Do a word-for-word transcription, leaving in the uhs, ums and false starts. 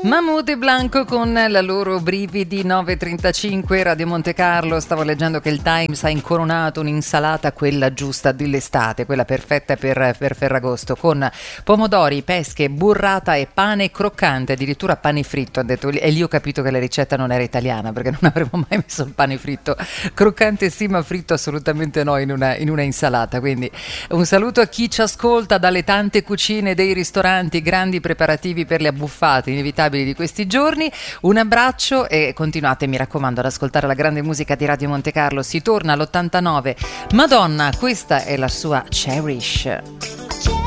Mahmood e Blanco con la loro Brividi. Nove e trentacinque, Radio Monte Carlo. Stavo leggendo che il Times ha incoronato un'insalata, quella giusta dell'estate, quella perfetta per, per Ferragosto, con pomodori, pesche, burrata e pane croccante, addirittura pane fritto, ha detto, e lì ho capito che la ricetta non era italiana, perché non avremmo mai messo il pane fritto. Croccante sì, ma fritto assolutamente no in una, in una insalata. Quindi un saluto a chi ci ascolta dalle tante cucine dei ristoranti, grandi preparativi per le abbuffate inevitabili di questi giorni. Un abbraccio e continuate, mi raccomando, ad ascoltare la grande musica di Radio Monte Carlo. Si torna all'ottantanove. Madonna, questa è la sua Cherish.